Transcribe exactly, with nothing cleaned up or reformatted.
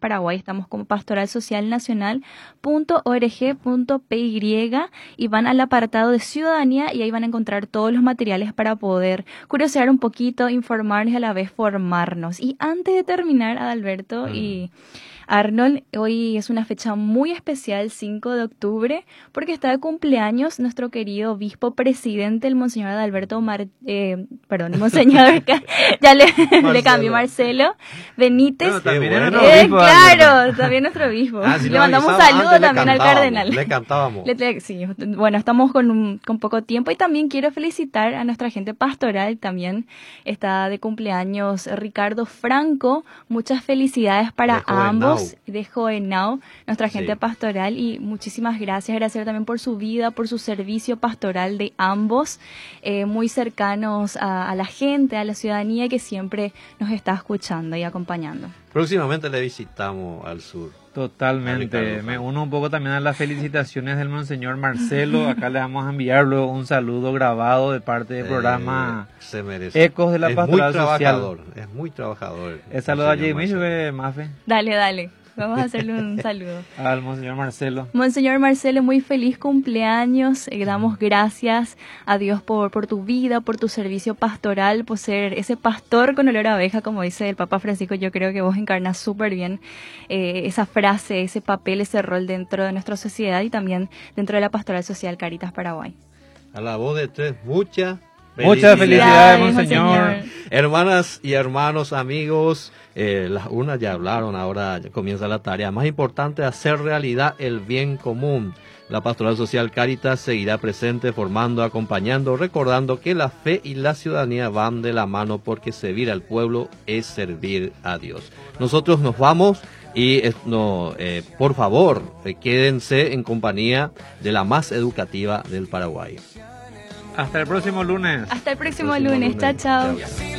Paraguay. Estamos como pastoral social nacional punto org punto p y y van al apartado de ciudadanía y ahí van a encontrar todos los materiales para poder curiosear un poquito, informarnos y a la vez formarnos. Y antes de terminar, Adalberto mm. y Arnold, hoy es una fecha muy especial, cinco de octubre, porque está de cumpleaños nuestro querido obispo presidente, el Monseñor Adalberto Mar... Eh, perdón, Monseñor, ya le, le cambié Marcelo Benítez. No, también es nuestro obispo, eh, claro, también nuestro obispo. Ah, si le no mandamos un saludo también al cardenal. Le cantábamos. Le, le, sí, bueno, estamos con, un, con poco tiempo y también quiero felicitar a nuestra gente pastoral. También está de cumpleaños Ricardo Franco. Muchas felicidades para ambos. De Joenau, nuestra gente sí. pastoral, y muchísimas gracias, gracias también por su vida, por su servicio pastoral de ambos, eh, muy cercanos a, a la gente, a la ciudadanía que siempre nos está escuchando y acompañando. Próximamente le visitamos al sur. Totalmente, me uno un poco también a las felicitaciones del Monseñor Marcelo. Acá le vamos a enviar luego un saludo grabado de parte del programa eh, se merece. Ecos de la es Pastoral muy Social. Es muy trabajador. El saludo a Jamie, Mafe. Dale, dale. Vamos a hacerle un saludo. Al Monseñor Marcelo. Monseñor Marcelo, muy feliz cumpleaños. Eh, damos gracias a Dios por, por tu vida, por tu servicio pastoral, por ser ese pastor con olor a abeja, como dice el Papa Francisco. Yo creo que vos encarnas súper bien eh, esa frase, ese papel, ese rol dentro de nuestra sociedad y también dentro de la Pastoral Social Caritas Paraguay. A la voz de tres, muchas Muchas felicidades, Monseñor. Monseñor. Hermanas y hermanos, amigos, eh, las unas ya hablaron, ahora ya comienza la tarea más importante, hacer realidad el bien común. La Pastoral Social Caritas seguirá presente, formando, acompañando, recordando que la fe y la ciudadanía van de la mano, porque servir al pueblo es servir a Dios. Nosotros nos vamos y eh, no, eh, por favor, eh, quédense en compañía de la más educativa del Paraguay. Hasta el próximo lunes. Hasta el próximo, próximo lunes. lunes. Chao, chao. Chao.